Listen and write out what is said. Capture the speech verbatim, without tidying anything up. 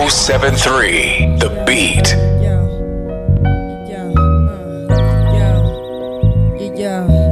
oh seven three, The Beat. Yo, yo, uh, yo, yo, yo.